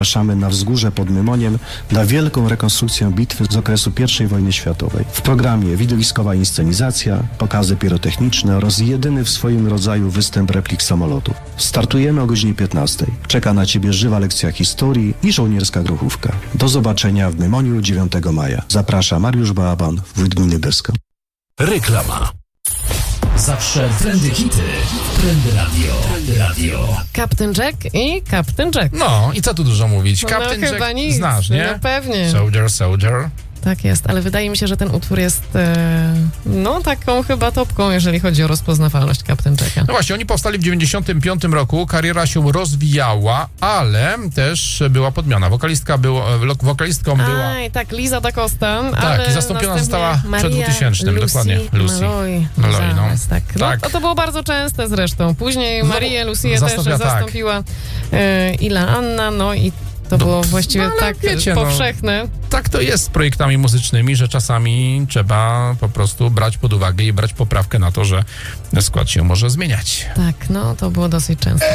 Zapraszamy na wzgórze pod Mymoniem na wielką rekonstrukcję bitwy z okresu I wojny światowej. W programie widowiskowa inscenizacja, pokazy pirotechniczne oraz jedyny w swoim rodzaju występ replik samolotów. Startujemy o godzinie 15. Czeka na Ciebie żywa lekcja historii i żołnierska grochówka. Do zobaczenia w Mymoniu 9 maja. Zaprasza Mariusz Baaban, wójt gminy Byrska. Reklama. Zawsze trendy hity. Trendy radio. Trendy radio. Captain Jack i Captain Jack. No i co tu dużo mówić? No, Captain chyba Jack nic. znasz, nie? No pewnie. Soldier. Tak jest, ale wydaje mi się, że ten utwór jest taką chyba topką, jeżeli chodzi o rozpoznawalność Captain Jacka. No właśnie, oni powstali w 95 roku, kariera się rozwijała, ale też była podmiana. Wokalistką była... Aj, tak, Liza da Costa. Tak, ale i zastąpiona została Maria, przed 2000, dokładnie. Lucy. Malloy, no. Tak. Tak. No, to było bardzo częste zresztą. Później Marię Lucyję też tak. zastąpiła Ila Anna, no i to było właściwie tak wiecie, powszechne. Tak to jest z projektami muzycznymi, że czasami trzeba po prostu brać pod uwagę i brać poprawkę na to, że skład się może zmieniać. Tak, no to było dosyć często.